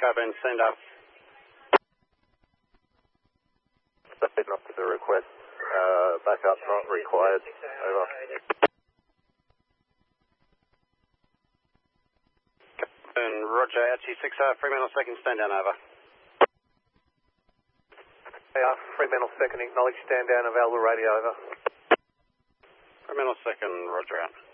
Carbon, send up. Stepping up to the request. Backup not required. Over. And Roger, RT6, Fremantle second, stand down, over. Fremantle second, acknowledge stand down of Alba radio, over. Fremantle second, Roger out.